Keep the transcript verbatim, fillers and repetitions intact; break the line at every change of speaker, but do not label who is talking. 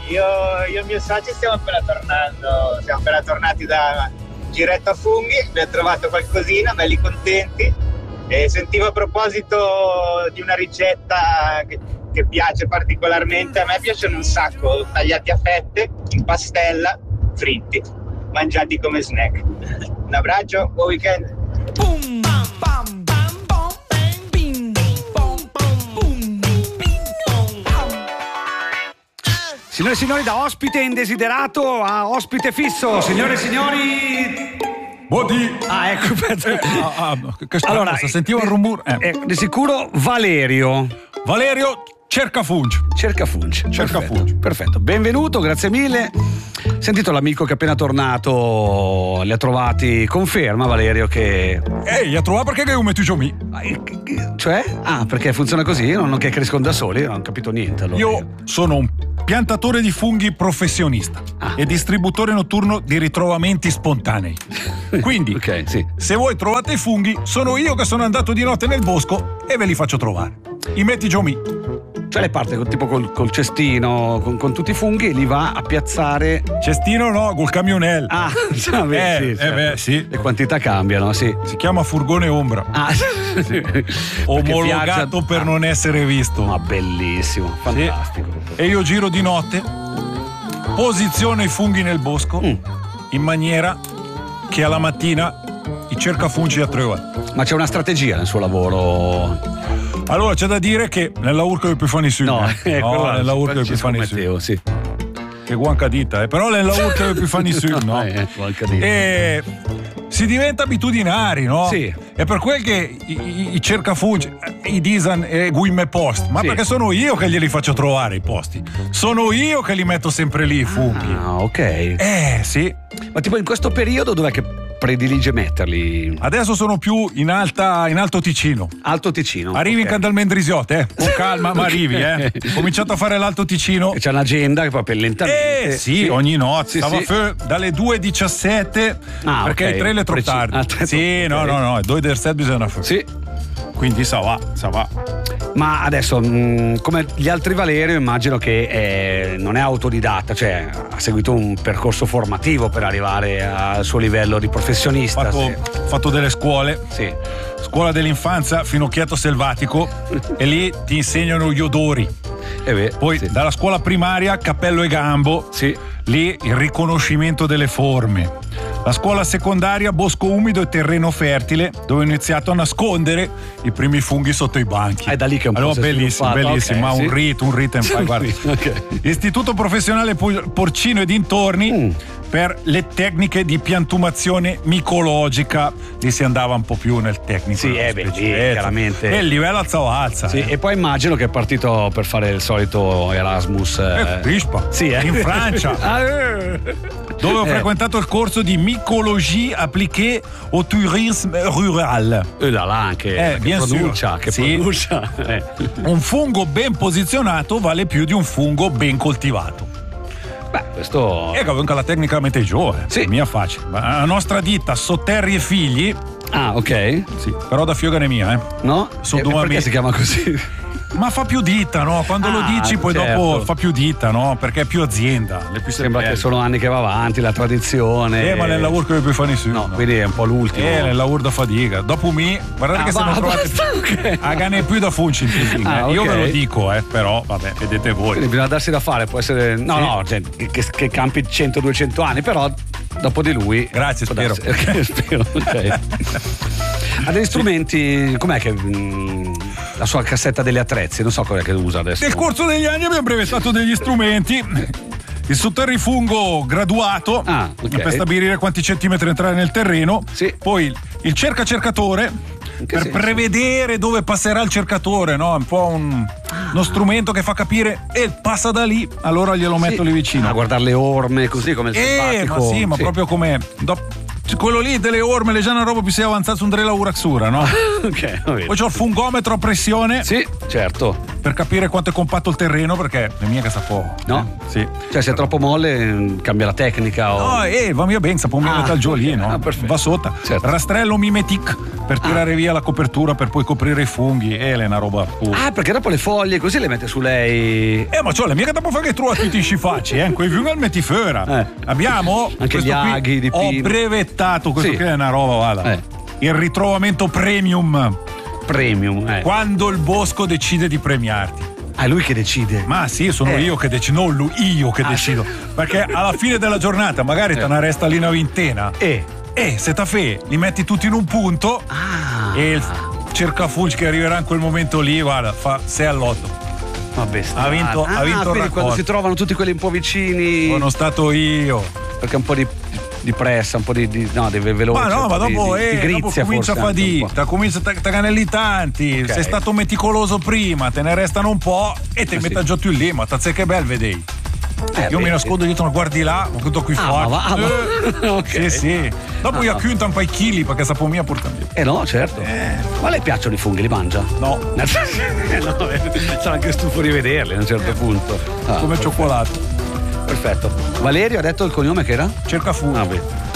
io, io e il mio socio stiamo appena tornando, siamo appena tornati da giretto a funghi, abbiamo trovato qualcosina, belli contenti. E sentivo a proposito di una ricetta che, che piace particolarmente, a me piacciono un sacco, tagliati a fette, in pastella, fritti, mangiati come snack. Un abbraccio, buon weekend.
Boom, bam, bam, bom, bang, bing, bom, bom, boom, bing, bom, bom.
Signore e signori, da ospite indesiderato a ospite fisso, signore e signori.
Buondì.
Ah, ecco.
Eh, ah, ah, che strano,
allora,
si sentiva un rumore. Eh.
Eh, di sicuro Valerio.
Valerio Cercafungi.
Cercafungi.
Cercafungi.
Perfetto, perfetto. Benvenuto, grazie mille. Sentito l'amico che è appena tornato, li ha trovati, conferma Valerio che...
Ehi, li ha trovato perché è un metticio mi.
Cioè? Ah, perché funziona così? Non, non che crescono da soli? Non ho capito niente allora.
Io sono un piantatore di funghi professionista
Ah.
e distributore notturno di ritrovamenti spontanei. Quindi,
Ok, sì.
se voi trovate i funghi, sono io che sono andato di notte nel bosco e ve li faccio trovare. I metticio mi.
Cioè le parte col- tipo col, col cestino, con, con tutti i funghi, li va a piazzare...
Cestino no, col camionello.
Ah, già, beh,
Eh,
sì,
eh
certo.
beh, sì.
Le quantità cambiano, sì.
Si chiama furgone ombra.
Ah, sì.
Omologato
viaggia-
per
ah,
non essere visto.
Ma bellissimo,
Sì.
fantastico.
E io giro di notte, posiziono i funghi nel bosco
Mm.
in maniera che alla mattina i cercafungi a trovare.
Ma c'è una strategia nel suo lavoro?
Allora c'è da dire che nella urca di Epifani Sud,
No,
eh,
eh,
no,
quello là,
nella urca di
quello ci
Epifani Sud,
scommettevo, sì.
che guanca dita, eh, però nella urca di Epifani Sud, no?
Eh, guanca dita.
E si diventa abitudinari, no?
Sì.
È per quel che i, i, i cercafungi, i disan e guime post, ma
Sì.
perché sono io che glieli faccio trovare i posti. Sono io che li metto sempre lì i funghi.
Ah, ok.
Eh, sì.
Ma tipo in questo periodo dov'è che predilige metterli?
Adesso sono più in alta, in Alto Ticino.
Alto Ticino.
Arrivi in
ok.
Candalmendrisiot, eh? Con calma, ma arrivi, eh? Ho cominciato a fare l'Alto Ticino.
E c'è un'agenda che proprio lentamente.
Eh sì, ogni notte.
Sì,
Stava
sì.
fe- dalle due e diciassette
Ah,
perché
ok.
il treno è troppo
Preci-
tardi.
ah, tre-
sì,
ok.
no, no, no, due del set bisogna fare.
Sì.
Quindi sa va, sa va.
Ma adesso, mh, come gli altri Valerio, immagino che eh, non è autodidatta, cioè ha seguito un percorso formativo per arrivare al suo livello di
Ho
professionista.
fatto,
se-
ho fatto delle scuole,
Sì.
scuola dell'infanzia, finocchiato selvatico, e lì ti insegnano gli odori.
Eh beh,
Poi
sì.
dalla scuola primaria, cappello e gambo,
Sì.
lì il riconoscimento delle forme. La scuola secondaria, bosco umido e terreno fertile, dove ho iniziato a nascondere i primi funghi sotto i banchi.
È da lì che un po'
allora,
si è
bellissimo,
sviluppato,
bellissimo,
ok,
ma
sì.
un rito, un rito in fai, guarda.
Ok.
Istituto professionale Pu- Porcino e dintorni
Mm.
per le tecniche di piantumazione micologica. Lì si andava un po' più nel tecnico.
Sì,
nello
eh beh, lì
specifico.
chiaramente-
E il livello alzava alza.
Sì,
eh.
e poi immagino che è partito per fare il solito Erasmus.
Eh, rispa.
Sì, eh.
In Francia.
Ah, eh.
Dove ho
Eh.
frequentato il corso di micologie appliquée au tourisme rural.
Eh là, là anche
Eh,
che
bien
pronuncia,
sûr.
che
Sì.
pronuncia. Eh.
Un fungo ben posizionato vale più di un fungo ben coltivato.
Beh, questo.
E che anche la tecnica meteo, eh.
Sì.
Mia facile. Ma la nostra ditta Sotterri e Figli,
Ah, ok.
sì, però da Fiogane mia, eh.
No?
Sono
E
due
perché
amici.
si chiama così?
Ma fa più ditta, no? Quando lo
Ah,
dici poi
certo.
dopo fa più ditta, no? Perché è più azienda. Le più
Sembra
belle.
che sono anni che va avanti, la tradizione.
Eh, ma nel lavoro che puoi fare nessuno.
No, quindi è un po' l'ultimo.
Eh, nel lavoro da fatica. Dopo mi, guardate
Ah,
che se
va,
non trovate
basta, ok.
a gane più da funci in teasing,
Ah,
eh. Io
ok.
ve lo dico, eh, però vabbè, vedete voi.
Quindi bisogna darsi da fare, può essere. No,
Sì.
no, cioè, che, che- che campi cento duecento anni, però dopo di lui.
Grazie,
può
spero.
darsi- ok, spero, ok. Ha degli strumenti, com'è che. mh, la sua cassetta degli attrezzi, non so cos'è che usa adesso.
Nel corso degli anni abbiamo brevettato degli strumenti. Il sotterrifungo graduato,
Ah, ok.
per stabilire quanti centimetri entrare nel terreno.
Sì.
Poi il cercacercatore,
In che
per
senso?
prevedere dove passerà il cercatore, no? Un po' un, uno strumento che fa capire e passa da lì, allora glielo metto
Sì.
lì vicino.
A guardare le orme così come il
Eh,
selvatico.
ma sì, ma proprio come do- quello lì delle orme, le già una roba più si è avanzata su un drela uraxura, no?
Ok, va bene.
Poi c'ho il fungometro a pressione.
Sì, certo.
per capire quanto è compatto il terreno, perché le mie che sa poco.
No?
Eh? Sì.
Cioè, se è troppo molle, cambia la tecnica. O...
No, eh, va mia ben, sappiamo
Ah,
mettere giù lì, no?
ah, perfetto.
Va sotto.
Certo.
Rastrello mimetic per tirare via la copertura per poi coprire i funghi. E è una roba. Uh.
Ah, perché dopo le foglie così le mette su lei.
Eh, ma c'ho la mia che dopo fa che trova tutti i scifacci, eh? Quei funghi al metifera.
Eh.
Abbiamo
Anche gli
questo qui,
aghi di
ho
pino.
brevettato questo
Sì.
qui è una roba, guarda.
Eh.
Il ritrovamento premium.
Premium. Eh.
Quando il bosco decide di premiarti.
Ah, è lui che decide.
Ma sì, sono
Eh.
io che decido, non lui, io che
Ah,
decido.
sì.
Perché alla fine della giornata magari
Eh.
te ne resta lì una vintena.
Eh.
E se ta fe, li metti tutti in un punto
Ah.
e il cercafuggi che arriverà in quel momento lì, guarda, fa sei all'otto.
Vabbè,
Ha vinto-
ah,
ha vinto il
quindi
raccolto.
quando si trovano tutti quelli un po' vicini.
Sono stato io.
Perché un po' di, di pressa, un po' di, di no, deve veloce.
Ma no,
un
ma
po' di-
dopo,
di,
eh,
di
dopo
grizia
comincia a
forse
fare
anche un
di,
po'.
comincia a taganelli tanti,
Ok.
sei stato meticoloso prima, te ne restano un po' e te
Ah,
metta
sì.
giù lì, ma tazze che bel vedei.
Eh,
Io mi
vedi.
nascondo dietro, guardi là, ma tutto qui
Ah,
fuori.
ma va, ah, ma- ok.
Sì, sì. Dopo
Ah,
io
no.
acchiunto un po' i chili perché sapo mia portano via.
Eh no, certo. Ma le piacciono i funghi, li mangia?
No,
Eh, no, eh, sarà anche stufo di vederli a un certo punto. Ah,
come il cioccolato.
perfetto. Valerio ha detto il cognome che era?
Cerca funghi.
Ah, beh.